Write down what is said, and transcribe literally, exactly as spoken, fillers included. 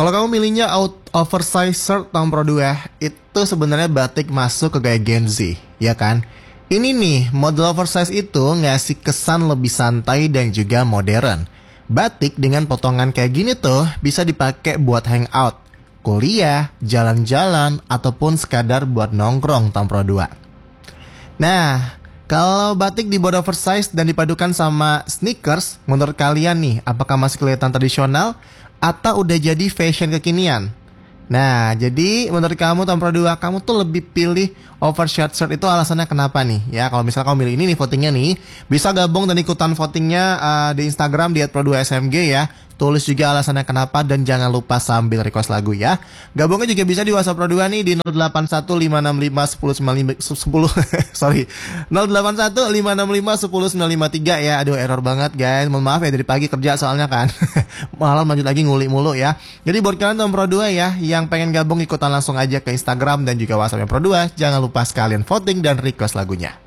Kalau kamu milihnya out oversize shirt tahun Pro dua, itu sebenarnya batik masuk ke gaya Gen Z, ya kan? Ini nih, model oversize itu ngasih kesan lebih santai dan juga modern. Batik dengan potongan kayak gini tuh bisa dipakai buat hangout, kuliah, jalan-jalan, ataupun sekadar buat nongkrong tahun Pro dua. Nah, kalau batik dibuat oversize dan dipadukan sama sneakers, menurut kalian nih, apakah masih kelihatan tradisional atau udah jadi fashion kekinian? Nah, jadi menurut kamu tahun Pro dua, kamu tuh lebih pilih oversize shirt itu alasannya kenapa nih? Ya, kalau misalnya kamu milih ini nih votingnya nih, bisa gabung dan ikutan votingnya uh, di Instagram di et pro dua s m g ya. Tulis juga alasannya kenapa dan jangan lupa sambil request lagu ya. Gabungnya juga bisa di WhatsApp Pro dua nih di nol delapan satu lima enam lima satu nol sembilan lima sorry nol delapan satu lima enam lima satu nol sembilan lima tiga ya. Aduh, error banget guys. Mohon maaf ya, dari pagi kerja soalnya kan. Malam lanjut lagi ngulik mulu ya. Jadi buat kalian tahun Pro dua ya yang pengen gabung, ikutan langsung aja ke Instagram dan juga WhatsApp Pro dua. Jangan lupa sekalian voting dan request lagunya.